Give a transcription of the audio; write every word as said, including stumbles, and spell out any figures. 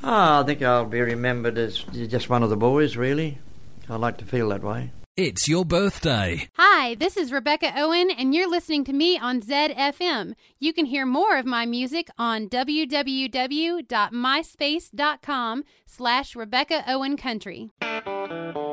Oh, I think I'll be remembered as just one of the boys, really. I like to feel that way. It's your birthday. Hi, this is Rebecca Owen, and you're listening to me on Z F M. You can hear more of my music on www.myspace.com slash Rebecca Owen Country.